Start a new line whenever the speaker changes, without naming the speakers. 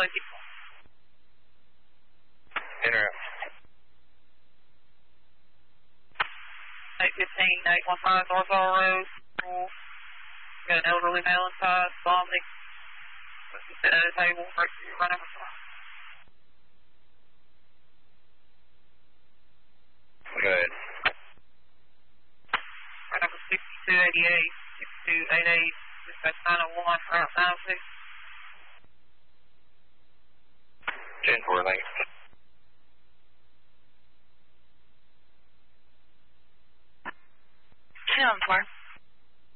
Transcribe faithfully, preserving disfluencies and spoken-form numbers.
Charlie six one.
Interrupt.
eight fifteen, eight one five North Laurel Road. Got an elderly male inside, vomiting. Sit at a table, right to your right over front.
Go ahead.
Right number sixty-two eighty-eight, sixty-two eighty-eight, dispatch nine oh one, route nine oh six.
ten four, thanks.